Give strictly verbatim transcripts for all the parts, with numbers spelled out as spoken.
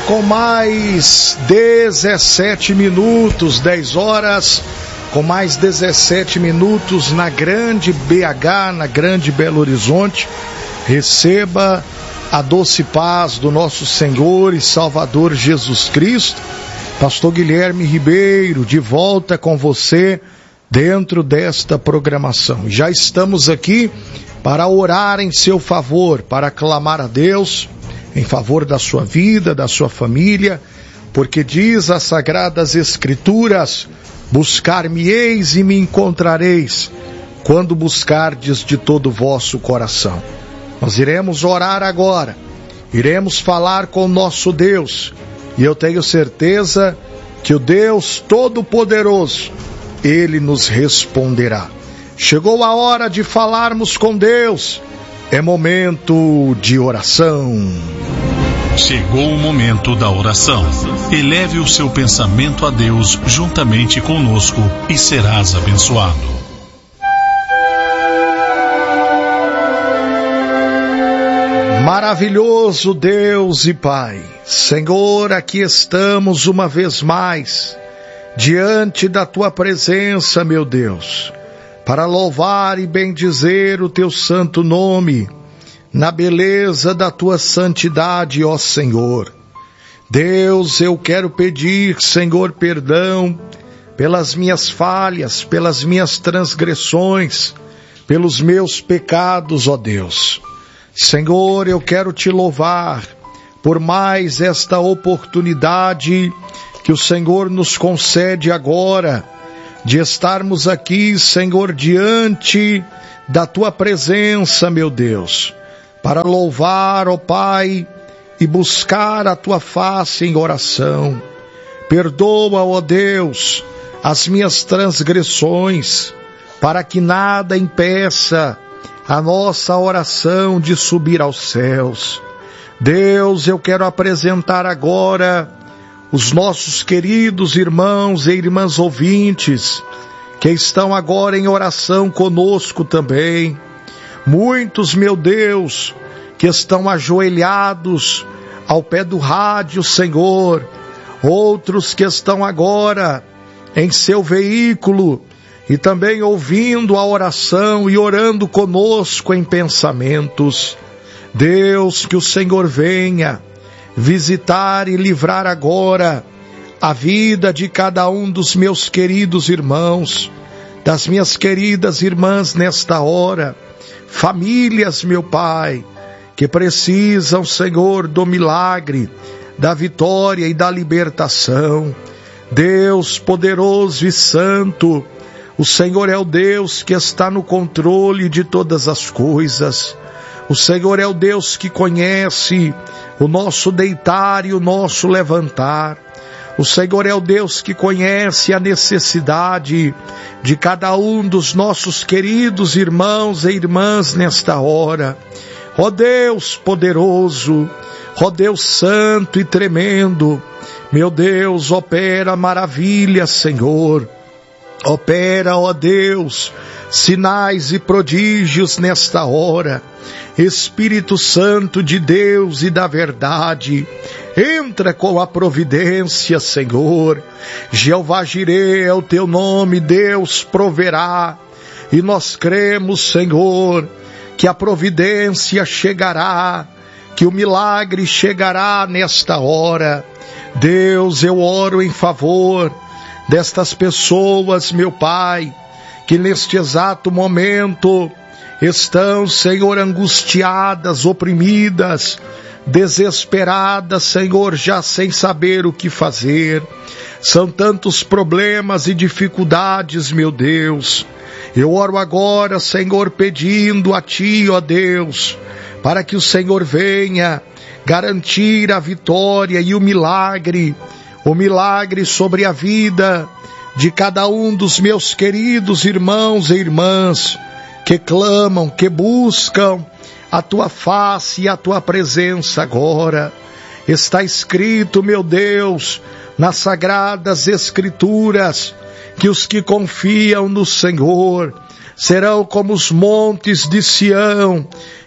com mais dezessete minutos, dez horas, com mais dezessete minutos na grande B H, na grande Belo Horizonte. Receba a doce paz do nosso Senhor e Salvador Jesus Cristo. Pastor Guilherme Ribeiro, de volta com você dentro desta programação. Já estamos aqui para orar em seu favor, para clamar a Deus em favor da sua vida, da sua família, porque diz as Sagradas Escrituras: buscar-me-eis e me encontrareis, quando buscardes de todo o vosso coração. Nós iremos orar agora, iremos falar com o nosso Deus, e eu tenho certeza que o Deus Todo-Poderoso, Ele nos responderá. Chegou a hora de falarmos com Deus, é momento de oração. Chegou o momento da oração. Eleve o seu pensamento a Deus juntamente conosco e serás abençoado. Maravilhoso Deus e Pai, Senhor, aqui estamos uma vez mais, diante da Tua presença, meu Deus, para louvar e bendizer o Teu santo nome, na beleza da Tua santidade, ó Senhor. Deus, eu quero pedir, Senhor, perdão pelas minhas falhas, pelas minhas transgressões, pelos meus pecados, ó Deus. Senhor, eu quero Te louvar por mais esta oportunidade que o Senhor nos concede agora, de estarmos aqui, Senhor, diante da Tua presença, meu Deus, para louvar, ó Pai, e buscar a Tua face em oração. Perdoa, ó Deus, as minhas transgressões, para que nada impeça a nossa oração de subir aos céus. Deus, eu quero apresentar agora os nossos queridos irmãos e irmãs ouvintes, que estão agora em oração conosco também. Muitos, meu Deus, que estão ajoelhados ao pé do rádio, Senhor. Outros que estão agora em seu veículo e também ouvindo a oração e orando conosco em pensamentos. Deus, que o Senhor venha visitar e livrar agora a vida de cada um dos meus queridos irmãos, das minhas queridas irmãs nesta hora, famílias, meu Pai, que precisam, Senhor, do milagre, da vitória e da libertação. Deus poderoso e santo, o Senhor é o Deus que está no controle de todas as coisas. O Senhor é o Deus que conhece o nosso deitar e o nosso levantar. O Senhor é o Deus que conhece a necessidade de cada um dos nossos queridos irmãos e irmãs nesta hora. Ó Deus poderoso, ó Deus santo e tremendo, meu Deus, opera maravilha, Senhor. Opera, ó Deus, sinais e prodígios nesta hora. Espírito Santo de Deus e da verdade, entra com a providência, Senhor. Jeová Jireh é o teu nome, Deus proverá. E nós cremos, Senhor, que a providência chegará, que o milagre chegará nesta hora. Deus, eu oro em favor destas pessoas, meu Pai, que neste exato momento estão, Senhor, angustiadas, oprimidas, desesperadas, Senhor, já sem saber o que fazer. São tantos problemas e dificuldades, meu Deus. Eu oro agora, Senhor, pedindo a Ti, ó Deus, para que o Senhor venha garantir a vitória e o milagre, o milagre sobre a vida de cada um dos meus queridos irmãos e irmãs que clamam, que buscam a Tua face e a Tua presença agora. Está escrito, meu Deus, nas Sagradas Escrituras, que os que confiam no Senhor serão como os montes de Sião,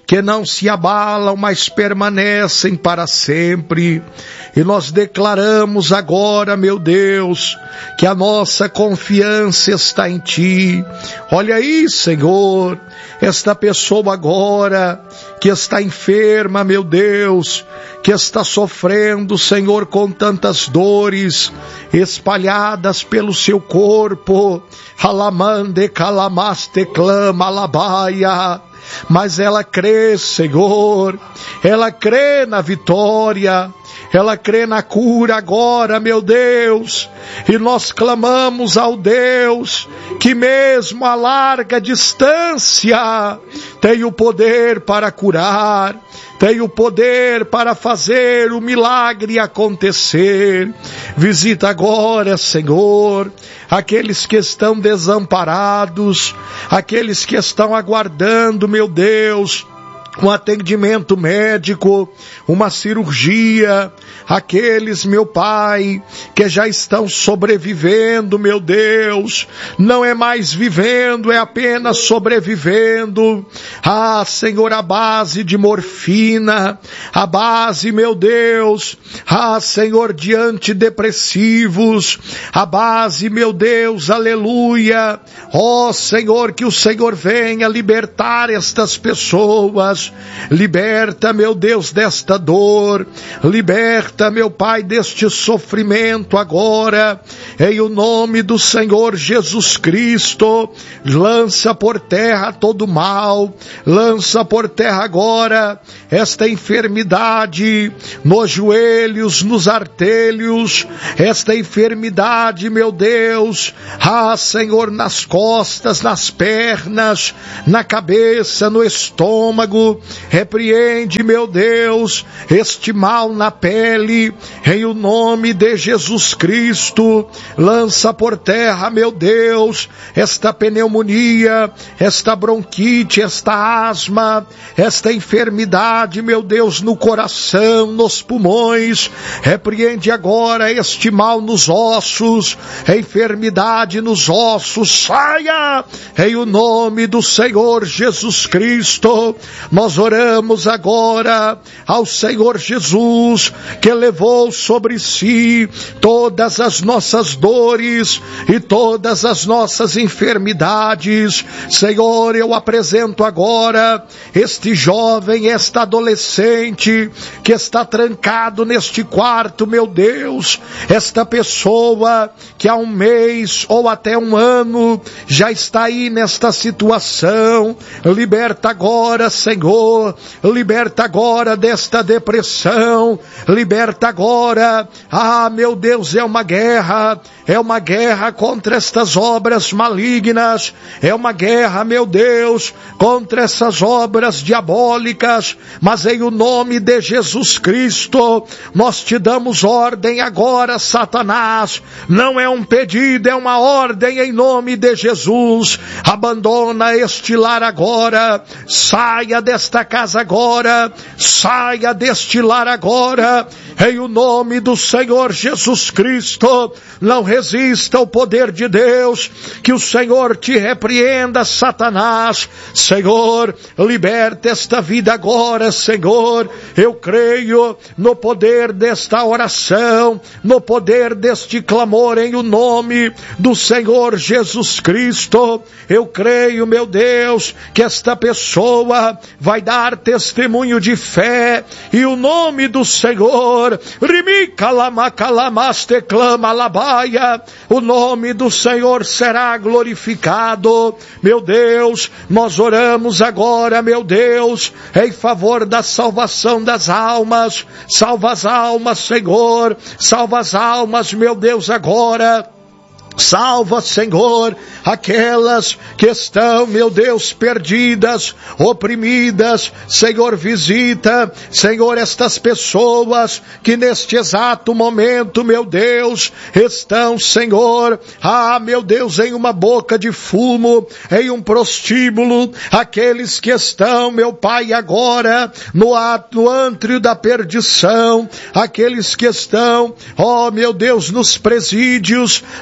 que não se abalam, mas permanecem para sempre. E nós declaramos agora, meu Deus, que a nossa confiança está em Ti. Olha aí, Senhor, esta pessoa agora que está enferma, meu Deus, que está sofrendo, Senhor, com tantas dores espalhadas pelo seu corpo. Alamande, calamaste, clama, alabaia. Mas ela crê, Senhor, ela crê na vitória, ela crê na cura agora, meu Deus, e nós clamamos ao Deus que mesmo a larga distância tem o poder para curar, tem o poder para fazer o milagre acontecer. Visita agora, Senhor, aqueles que estão desamparados, aqueles que estão aguardando, meu Deus, um atendimento médico, uma cirurgia, aqueles, meu Pai, que já estão sobrevivendo, meu Deus, não é mais vivendo, é apenas sobrevivendo. Ah, Senhor, a base de morfina, a base, meu Deus, ah, Senhor, de antidepressivos, a base, meu Deus, aleluia. Ó, Senhor, que o Senhor venha libertar estas pessoas. Liberta, meu Deus, desta dor, liberta, meu Pai, deste sofrimento agora, em o nome do Senhor Jesus Cristo. Lança por terra todo mal, lança por terra agora esta enfermidade nos joelhos, nos artelhos, esta enfermidade, meu Deus, ah, Senhor, nas costas, nas pernas, na cabeça, no estômago. Repreende, meu Deus, este mal na pele, em o nome de Jesus Cristo. Lança por terra, meu Deus, esta pneumonia, esta bronquite, esta asma, esta enfermidade, meu Deus, no coração, nos pulmões. Repreende agora este mal nos ossos, enfermidade nos ossos, saia, em o nome do Senhor Jesus Cristo. Nós oramos agora ao Senhor Jesus, que levou sobre si todas as nossas dores e todas as nossas enfermidades. Senhor, eu apresento agora este jovem, esta adolescente que está trancado neste quarto, meu Deus, esta pessoa que há um mês ou até um ano já está aí nesta situação. Liberta agora, Senhor, liberta agora desta depressão, liberta agora. Ah, meu Deus, é uma guerra, é uma guerra contra estas obras malignas, é uma guerra, meu Deus, contra essas obras diabólicas, mas em o nome de Jesus Cristo, nós te damos ordem agora, Satanás, não é um pedido, é uma ordem em nome de Jesus. Abandona este lar agora, saia desta casa agora, saia deste lar agora, em o nome do Senhor Jesus Cristo. Não resista ao poder de Deus, que o Senhor te repreenda, Satanás. Senhor, liberta esta vida agora, Senhor. Eu creio no poder desta oração, no poder deste clamor em o nome do Senhor Jesus Cristo. Eu creio, meu Deus, que esta pessoa vai dar testemunho de fé, e o nome do Senhor, o nome do Senhor será glorificado. Meu Deus, nós oramos agora, meu Deus, em favor da salvação das almas. Salva as almas, Senhor, salva as almas, meu Deus, agora. Salva, Senhor, aquelas que estão, meu Deus, perdidas, oprimidas. Senhor, visita, Senhor, estas pessoas que neste exato momento, meu Deus, estão, Senhor, ah, meu Deus, em uma boca de fumo, em um prostíbulo. Aqueles que estão, meu Pai, agora no, no antro da perdição. Aqueles que estão, ó, meu Deus, nos presídios, nas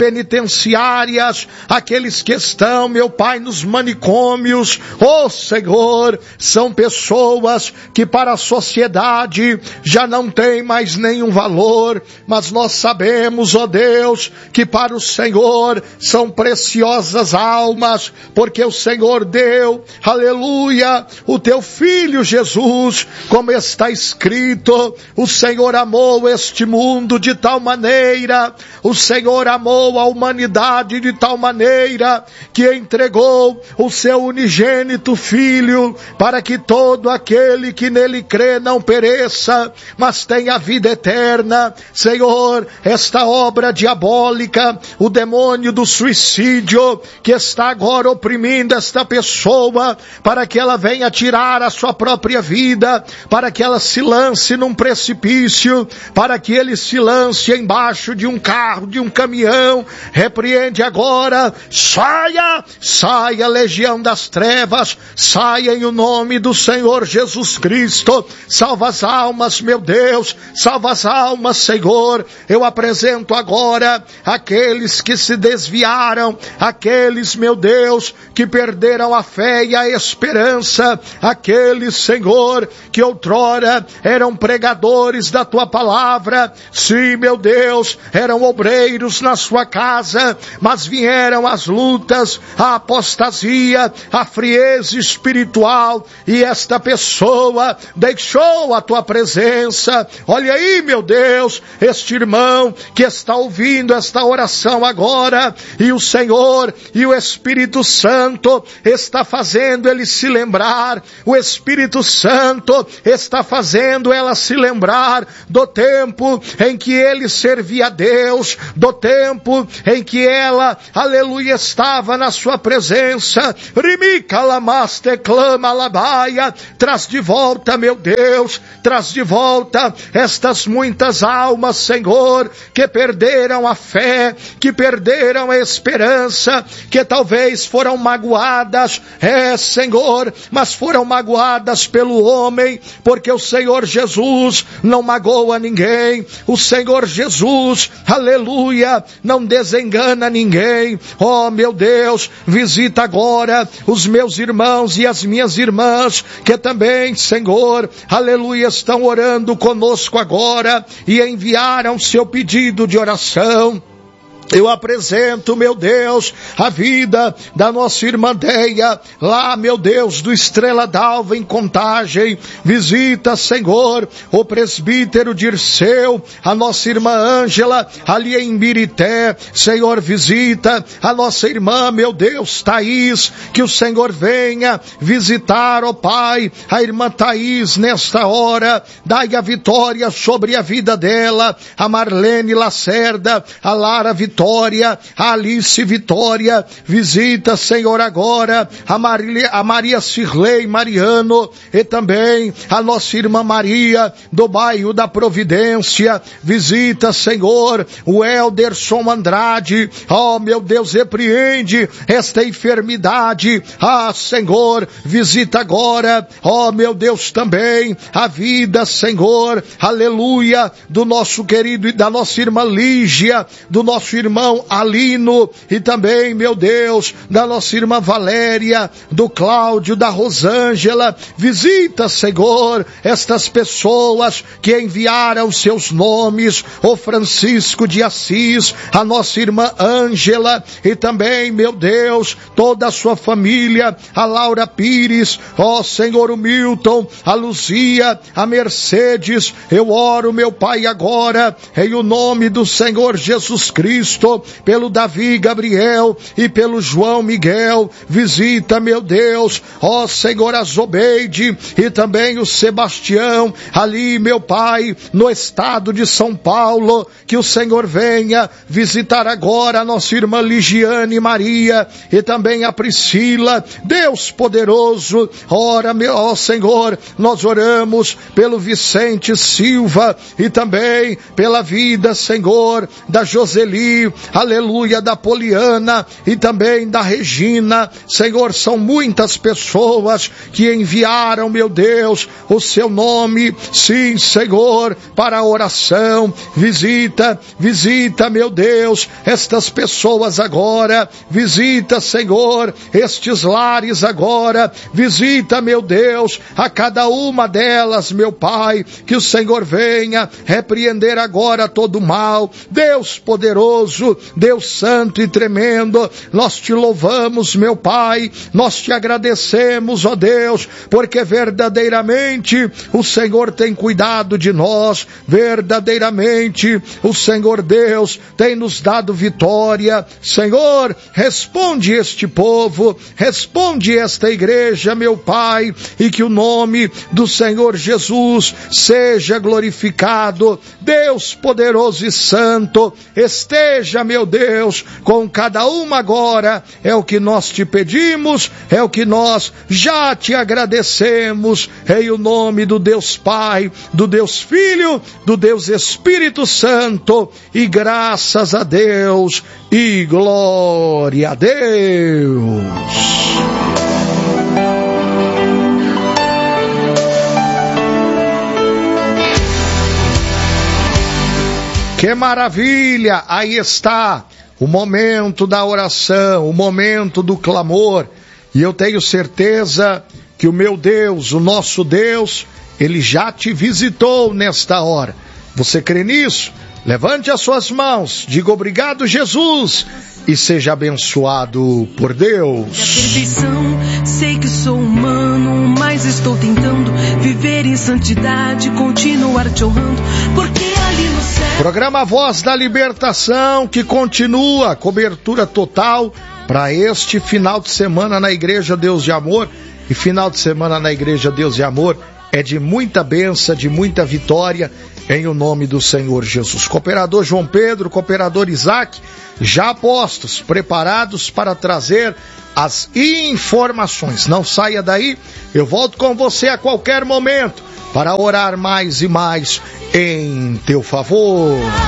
penitenciárias, aqueles que estão, meu Pai, nos manicômios, oh Senhor, são pessoas que para a sociedade já não tem mais nenhum valor, mas nós sabemos, ó Deus, que para o Senhor são preciosas almas, porque o Senhor deu, aleluia, o teu Filho Jesus, como está escrito, o Senhor amou este mundo de tal maneira, o Senhor amou a humanidade de tal maneira, que entregou o seu unigênito Filho, para que todo aquele que nele crê não pereça, mas tenha vida eterna. Senhor, esta obra diabólica, o demônio do suicídio, que está agora oprimindo esta pessoa, para que ela venha tirar a sua própria vida, para que ela se lance num precipício, para que ele se lance embaixo de um carro, de um caminhão, repreende agora, saia, saia legião das trevas, saia em o nome do Senhor Jesus Cristo, salva as almas, meu Deus, salva as almas, Senhor. Eu apresento agora aqueles que se desviaram, aqueles, meu Deus, que perderam a fé e a esperança, aqueles, Senhor, que outrora eram pregadores da tua palavra, sim, meu Deus, eram obreiros na sua casa, mas vieram as lutas, a apostasia, a frieza espiritual, e esta pessoa deixou a tua presença. Olha aí, meu Deus, este irmão que está ouvindo esta oração agora, e o Senhor e o Espírito Santo está fazendo ele se lembrar, o Espírito Santo está fazendo ela se lembrar do tempo em que ele servia a Deus, do tempo em que ela, aleluia, estava na sua presença. Rimika lamaste clama labaia, traz de volta, meu Deus, traz de volta estas muitas almas, Senhor, que perderam a fé, que perderam a esperança, que talvez foram magoadas, é, Senhor, mas foram magoadas pelo homem, porque o Senhor Jesus não magoa ninguém, o Senhor Jesus, aleluia, não desengana ninguém. Oh, meu Deus, visita agora os meus irmãos e as minhas irmãs, que também, Senhor, aleluia, estão orando conosco agora e enviaram seu pedido de oração. Eu apresento, meu Deus, a vida da nossa irmã Deia, lá, meu Deus, do Estrela d'Alva em Contagem. Visita, Senhor, o presbítero Dirceu, a nossa irmã Ângela, ali em Birité. Senhor, visita a nossa irmã, meu Deus, Thaís, que o Senhor venha visitar, ó Pai, a irmã Thaís nesta hora. Dai a vitória sobre a vida dela, a Marlene Lacerda, a Lara Vitória, Vitória, a Alice Vitória, visita, Senhor, agora a Maria, a Maria Cirlei Mariano, e também a nossa irmã Maria, do bairro da Providência. Visita, Senhor, o Elderson Andrade. Oh, meu Deus, repreende esta enfermidade. Ah, Senhor, visita agora, oh, meu Deus, também a vida, Senhor, aleluia, do nosso querido e da nossa irmã Lígia, do nosso irmão irmão Alino, e também, meu Deus, da nossa irmã Valéria, do Cláudio, da Rosângela. Visita, Senhor, estas pessoas que enviaram seus nomes, o Francisco de Assis, a nossa irmã Ângela, e também, meu Deus, toda a sua família, a Laura Pires, ó Senhor, o Milton, a Luzia, a Mercedes. Eu oro, meu Pai, agora, em o nome do Senhor Jesus Cristo, pelo Davi Gabriel e pelo João Miguel. Visita, meu Deus, ó Senhor, a Zobeide e também o Sebastião, ali, meu Pai, no estado de São Paulo. Que o Senhor venha visitar agora a nossa irmã Ligiane Maria e também a Priscila. Deus poderoso, ora, meu ó Senhor, nós oramos pelo Vicente Silva e também pela vida, Senhor, da Joseli Pai, aleluia, da Poliana e também da Regina. Senhor, são muitas pessoas que enviaram, meu Deus, o seu nome, sim, Senhor, para a oração. Visita, visita, meu Deus, estas pessoas agora, visita, Senhor, estes lares agora, visita, meu Deus, a cada uma delas, meu Pai, que o Senhor venha repreender agora todo o mal. Deus poderoso, Deus santo e tremendo, nós te louvamos, meu Pai, nós te agradecemos, ó Deus, porque verdadeiramente o Senhor tem cuidado de nós, verdadeiramente o Senhor Deus tem nos dado vitória. Senhor, responde este povo, responde esta igreja, meu Pai, e que o nome do Senhor Jesus seja glorificado. Deus poderoso e santo, esteja, meu Deus, com cada uma agora, é o que nós te pedimos, é o que nós já te agradecemos, em o nome do Deus Pai, do Deus Filho, do Deus Espírito Santo, e graças a Deus, e glória a Deus. Que maravilha! Aí está o momento da oração, o momento do clamor. E eu tenho certeza que o meu Deus, o nosso Deus, Ele já te visitou nesta hora. Você crê nisso? Levante as suas mãos, diga obrigado, Jesus, e seja abençoado por Deus. A perfeição, sei que sou humano, mas estou tentando viver em santidade, continuar te honrando, porque ali no céu... Programa Voz da Libertação, que continua, cobertura total para este final de semana na Igreja Deus de Amor. E final de semana na Igreja Deus de Amor é de muita bênção, de muita vitória, em o nome do Senhor Jesus. Cooperador João Pedro, cooperador Isaac, já postos, preparados para trazer as informações. Não saia daí, eu volto com você a qualquer momento para orar mais e mais em teu favor.